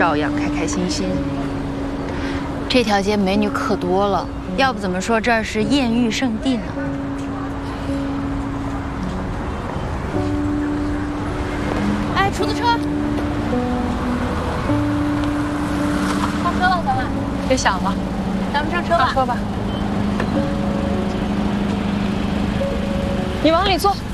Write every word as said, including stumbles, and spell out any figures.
照样开开心心。这条街美女可多了，要不怎么说这儿是艳遇圣地呢？哎，出租车，上车了，咱们别想了，咱们上车吧。上车吧。你往里坐。